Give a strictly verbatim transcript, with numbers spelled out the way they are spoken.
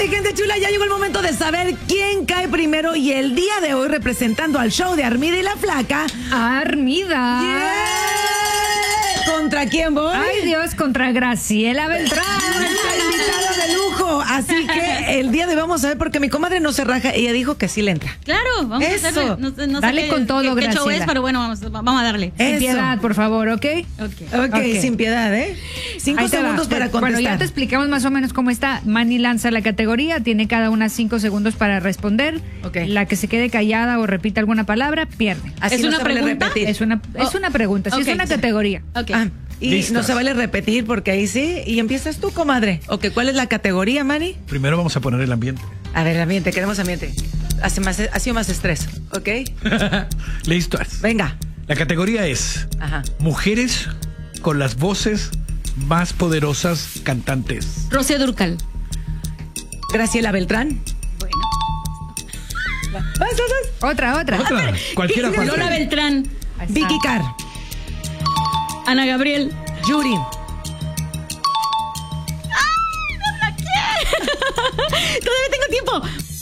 Ay, gente chula, ya llegó el momento de saber quién cae primero. Y el día de hoy, representando al show de Armida y la Flaca. Armida. Yeah. ¿Contra quién voy? Ay, Dios, contra Graciela Beltrán. Nuestra invitada de lujo. Así que el día de hoy vamos a ver, porque mi comadre no se raja. Ella dijo que sí le entra. Claro, vamos Eso. a hacerle. No, no Dale sé con qué, todo, qué, qué Graciela. show es, pero bueno, vamos, vamos a darle. Sin Eso. piedad, por favor, ¿ok? Okay. Ok, Ok. sin piedad, ¿eh? Cinco Ahí te va. segundos para Te- contestar. Bueno, ya te explicamos más o menos cómo está. Manny lanza la categoría, tiene cada una cinco segundos para responder. Ok. La que se quede callada o repita alguna palabra, pierde. Así ¿Es no una se vale pregunta? repetir. Es una, es Oh. una pregunta, sí, Ok. es una categoría. Ok. Ah, y Listas. no se vale repetir, porque ahí sí. Y empiezas tú, comadre. Ok, ¿cuál es la categoría, Manny? Primero vamos a poner el ambiente. A ver, ambiente, queremos ambiente. Hace más, ha sido más estrés, ¿ok? Listas. Venga. La categoría es Ajá. mujeres con las voces más poderosas cantantes. Rocío Dúrcal. Graciela Beltrán. Bueno. Vas, vas, vas. Otra, otra. Otra. Cualquiera ¿Qué? puede Lola ser. Beltrán. Ahí está. Vicky Carr. Ana Gabriel. Yuri. Todavía tengo tiempo.